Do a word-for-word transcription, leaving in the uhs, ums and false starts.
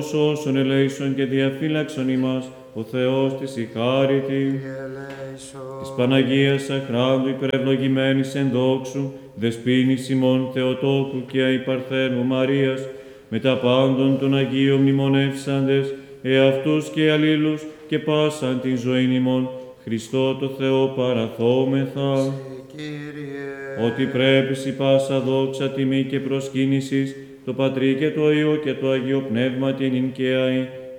Σώσον ελέησον και διαφύλαξον ημάς, ο Θεός της η χάριτη. Της Παναγίας Αχράντου υπερευλογημένης εν δόξου, δεσποίνης ημών Θεοτόκου και αϊπαρθένου Μαρίας, με τα πάντων των Αγίων μνημονεύσαντες, εαυτούς και αλλήλους και πάσαν την ζωήν ημών, Χριστό το Θεό παραθόμεθα. Ότι πρέπει σοι πάσα δόξα, τιμή και προσκύνησης, το Πατρί και το Υιό και το Αγίο Πνεύμα την ειν και αη,